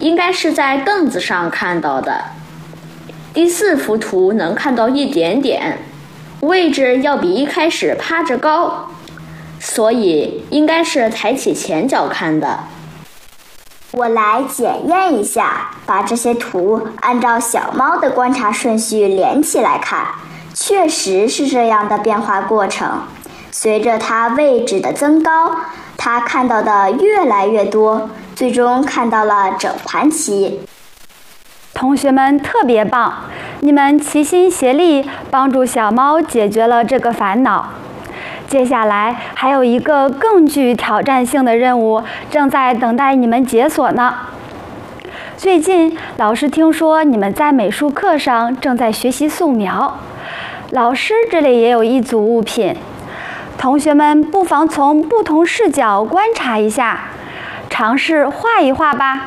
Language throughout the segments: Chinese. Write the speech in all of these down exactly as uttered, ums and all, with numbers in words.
应该是在凳子上看到的。第四幅图能看到一点点，位置要比一开始趴着高，所以应该是抬起前脚看的。 我来检验一下，把这些图按照小猫的观察顺序连起来看，确实是这样的变化过程。随着它位置的增高，它看到的越来越多，最终看到了整盘棋。 同学们特别棒，你们齐心协力帮助小猫解决了这个烦恼。接下来还有一个更具挑战性的任务正在等待你们解锁呢。最近老师听说你们在美术课上正在学习素描，老师这里也有一组物品，同学们不妨从不同视角观察一下，尝试画一画吧。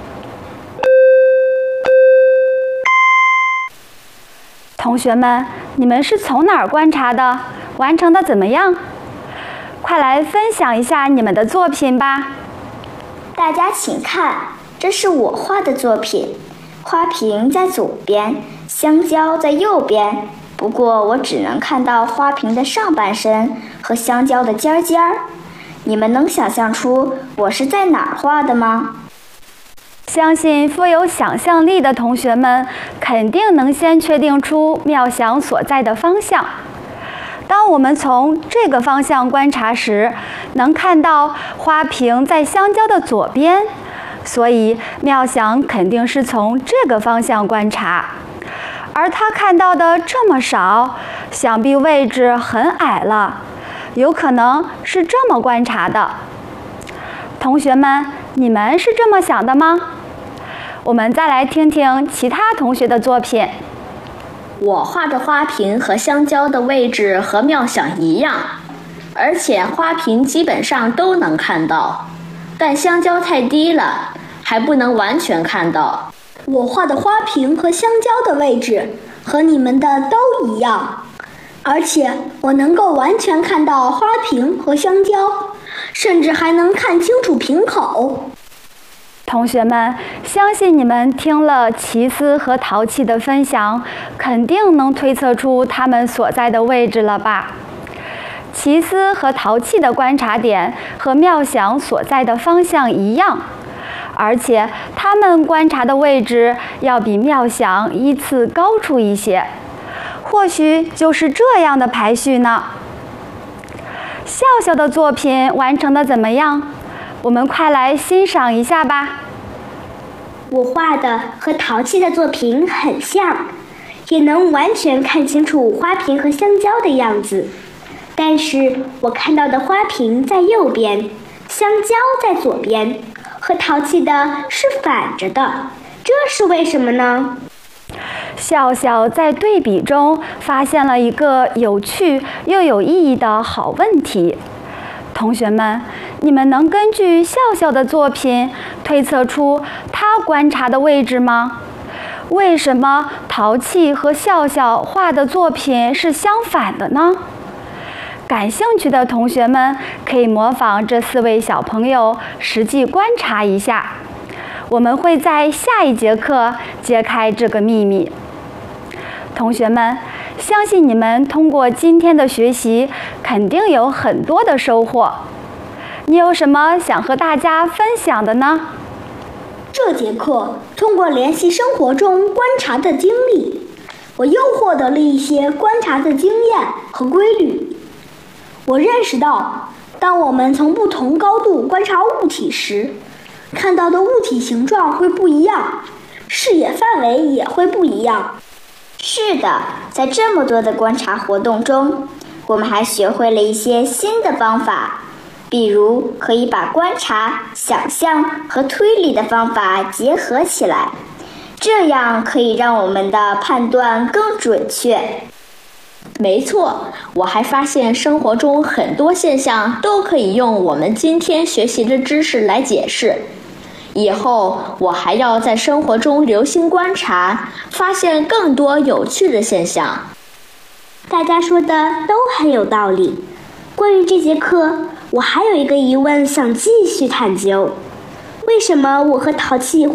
同学们，你们是从哪儿观察的？完成的怎么样？快来分享一下你们的作品吧。 大家请看，这是我画的作品，花瓶在左边，香蕉在右边。不过我只能看到花瓶的上半身和香蕉的尖尖儿。你们能想象出我是在哪儿画的吗？ 相信富有想象力的同学们肯定能先确定出妙想所在的方向。当我们从这个方向观察时，能看到花瓶在香蕉的左边，所以妙想肯定是从这个方向观察。而他看到的这么少，想必位置很矮了，有可能是这么观察的。同学们，你们是这么想的吗？我们再来听听其他同学的作品。 我画的花瓶和香蕉的位置和妙想一样，而且花瓶基本上都能看到，但香蕉太低了，还不能完全看到。 我画的花瓶和香蕉的位置和你们的都一样，而且我能够完全看到花瓶和香蕉，甚至还能看清楚瓶口。 同学们，相信你们听了奇思和淘气的分享，肯定能推测出他们所在的位置了吧？奇思和淘气的观察点和妙想所在的方向一样，而且他们观察的位置要比妙想依次高出一些，或许就是这样的排序呢。笑笑的作品完成的怎么样？我们快来欣赏一下吧。 我画的和淘气的作品很像，也能完全看清楚花瓶和香蕉的样子，但是我看到的花瓶在右边，香蕉在左边，和淘气的是反着的，这是为什么呢？ 笑笑在对比中发现了一个有趣又有意义的好问题。同学们，你们能根据笑笑的作品推测出他观察的位置吗？为什么淘气和笑笑画的作品是相反的呢？感兴趣的同学们可以模仿这四位小朋友实际观察一下。我们会在下一节课揭开这个秘密。同学们，相信你们通过今天的学习，肯定有很多的收获。你有什么想和大家分享的呢？ 这节课通过联系生活中观察的经历，我又获得了一些观察的经验和规律。我认识到，当我们从不同高度观察物体时，看到的物体形状会不一样，视野范围也会不一样。 是的，在这么多的观察活动中，我们还学会了一些新的方法，比如可以把观察、想象和推理的方法结合起来，这样可以让我们的判断更准确。 没错，我还发现生活中很多现象都可以用我们今天学习的知识来解释。以后我还要在生活中留心观察，发现更多有趣的现象。 大家说的都很有道理。关于这节课，我还有一个疑问想继续探究：为什么我和淘气